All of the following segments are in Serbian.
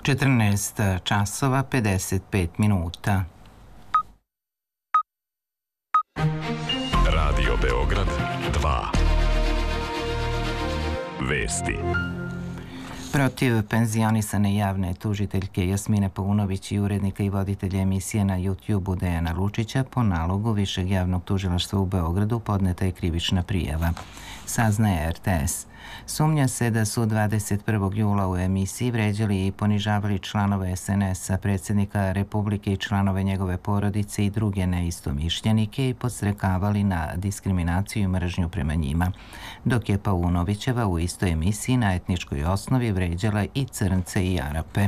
14 časova 55 minuta. Radio Beograd 2. Vesti. Protiv penzionisane javne tužiteljke Jasmine Paunović i urednika i voditelja emisije na YouTube-u Dejana Lučića po nalogu Višeg javnog tužilaštva u Beogradu podneta je krivična prijava. Saznaje RTS. Sumnja se da su 21. jula u emisiji vređali i ponižavali članove SNS-a, predsjednika Republike i članove njegove porodice i druge neistomišljenike i podstrekavali na diskriminaciju i mržnju prema njima, dok je Paunovićeva u istoj emisiji na etničkoj osnovi vređala i Crnce i Arape.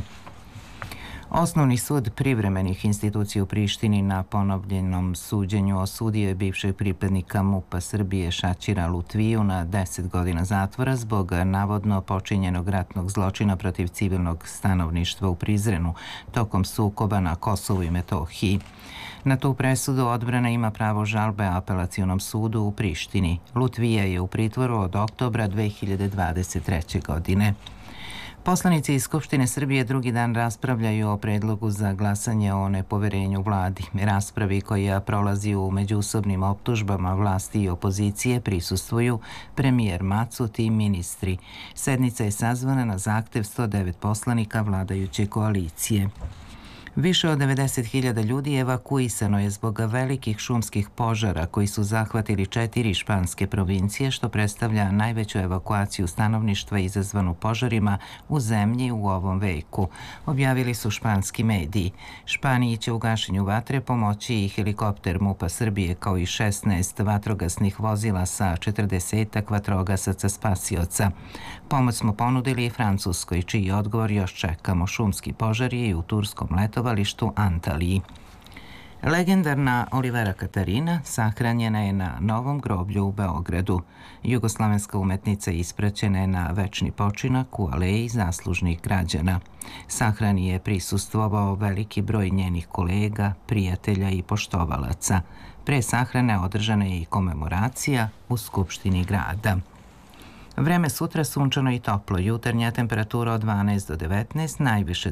Osnovni sud privremenih institucija u Prištini na ponovljenom suđenju osudio je bivšeg pripadnika MUP-a Srbije Šaćira Lutviju na 10 godina zatvora zbog navodno počinjenog ratnog zločina protiv civilnog stanovništva u Prizrenu tokom sukoba na Kosovu i Metohiji. Na tu presudu odbrana ima pravo žalbe Apelacionom sudu u Prištini. Lutvija je u pritvoru od oktobra 2023. godine. Poslanici iz Skupštine Srbije drugi dan raspravljaju o predlogu za glasanje o nepoverenju vladi. Raspravi koja prolazi u međusobnim optužbama vlasti i opozicije prisustvuju premijer Macut i ministri. Sednica je sazvana na zahtev 109 poslanika vladajuće koalicije. Više od 90.000 ljudi evakuisano je zbog velikih šumskih požara koji su zahvatili 4 španske provincije, što predstavlja najveću evakuaciju stanovništva izazvanu požarima u zemlji u ovom veku, objavili su španski mediji. Španiji će u gašenju vatre pomoći i helikopter MUP-a Srbije kao i 16 vatrogasnih vozila sa 40 vatrogasaca spasioca. Pomoć smo ponudili i Francuskoj, čiji odgovor još čekamo. Šumski požar je i u turskom letovalištu Antaliji. Legendarna Olivera Katarina sahranjena je na novom groblju u Beogradu. Jugoslavenska umetnica ispraćena je na večni počinak u aleji zaslužnih građana. Sahrani je prisustvovao veliki broj njenih kolega, prijatelja i poštovalaca. Pre sahrane održana je i komemoracija u Skupštini grada. Vreme sutra sunčano i toplo, jutarnja temperatura od 12 do 19, najviše